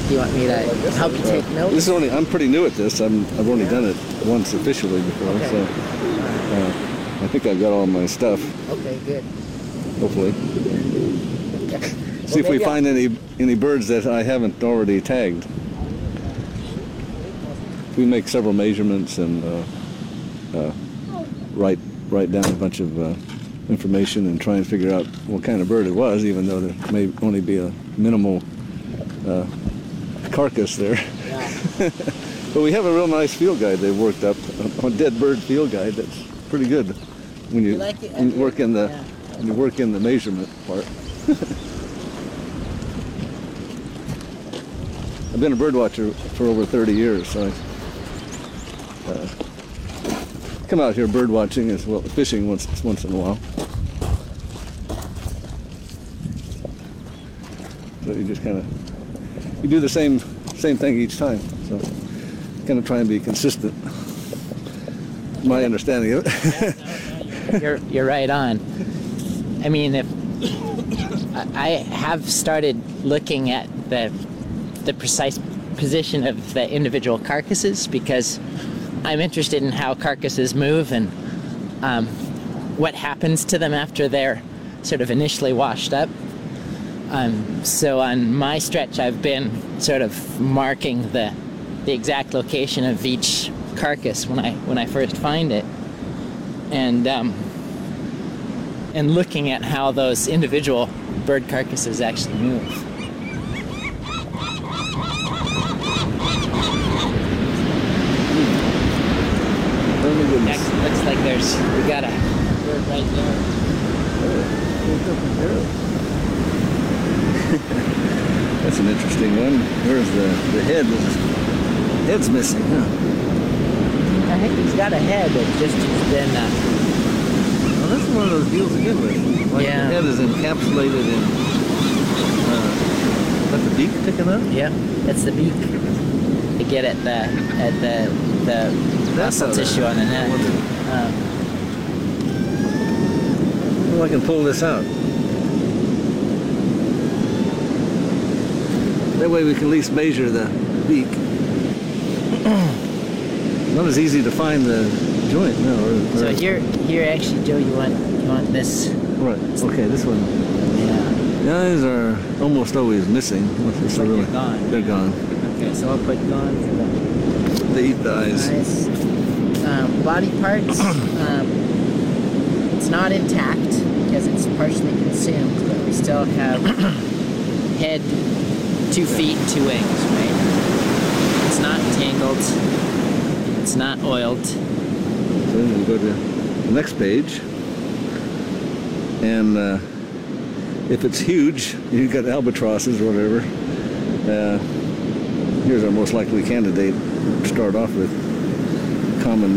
Do you want me to help you take notes? This is only, I'm pretty new at this. I've only done it once officially before, Okay. so I think I've got all my stuff, Okay, good. hopefully. See if we find any birds that I haven't already tagged. We make several measurements and write down a bunch of information and try and figure out what kind of bird it was, even though there may only be a minimal carcass there. Yeah. But we have a real nice field guide they worked up, a dead bird field guide that's pretty good when you, like it? when you work in the Yeah. when you work in the measurement part. I've been a bird watcher for over 30 years, so I come out here bird watching as well, fishing once in a while. So you just kind of do the same thing each time. So kind of try and be consistent. My understanding of it. You're right on. I mean, if I have started looking at the precise position of the individual carcasses because I'm interested in how carcasses move and what happens to them after they're sort of initially washed up. So on my stretch, I've been sort of marking the exact location of each carcass when I first find it, and looking at how those individual bird carcasses actually move. Next, looks like we got a bird right there. That's an interesting one. Where's the head? Head's missing, huh? I think he's got a head that just has been. Well, that's one of those deals again with. Like Yeah. the head is encapsulated in. Is that the beak sticking out? Yeah, that's the beak. To get at the muscle how that- tissue on the neck. Well, I can pull this out. That way we can at least measure the beak. Not as easy to find the joint, no. So here actually, Joe, you want this? Right. Okay, this one. Yeah. The eyes are almost always missing. It's Like really, they're gone. They're gone. Okay, so I'll put gone for the They eat the eyes. eyes. Body parts. It's not intact because it's partially consumed, but we still have head, 2 feet, 2 wings, right? It's not tangled. It's not oiled. So then we go to the next page. And if it's huge, you've got albatrosses or whatever. Here's our most likely candidate to start off with. Common